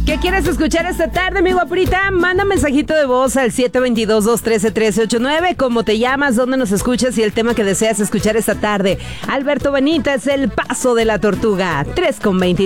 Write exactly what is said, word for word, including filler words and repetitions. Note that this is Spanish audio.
¿Qué quieres escuchar esta tarde, mi guapurita? Manda un mensajito de voz al siete dos dos, dos uno tres, uno tres ocho nueve. ¿Cómo te llamas? ¿Dónde nos escuchas? Y el tema que deseas escuchar esta tarde. Alberto Benítez, El Paso de la Tortuga. tres con veintidós.